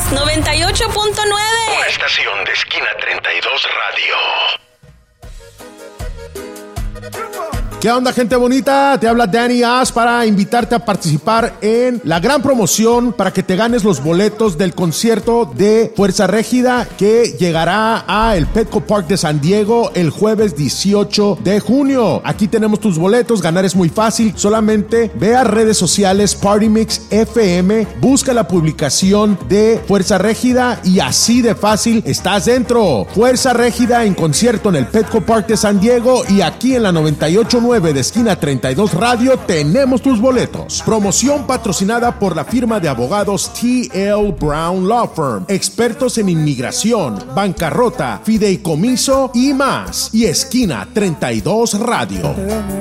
98.9. Una estación de Esquina 32 Radio. ¿Qué onda, gente bonita? Te habla Danny As para invitarte a participar en la gran promoción para que te ganes los boletos del concierto de Fuerza Régida que llegará a el Petco Park de San Diego el jueves 18 de junio. Aquí tenemos tus boletos, ganar es muy fácil, solamente ve a redes sociales Party Mix FM, busca la publicación de Fuerza Régida y así de fácil estás dentro. Fuerza Régida en concierto en el Petco Park de San Diego y aquí en la 98.9 de Esquina 32 Radio tenemos tus boletos. Promoción patrocinada por la firma de abogados T.L. Brown Law Firm, expertos en inmigración, bancarrota, fideicomiso y más. Y Esquina 32 Radio.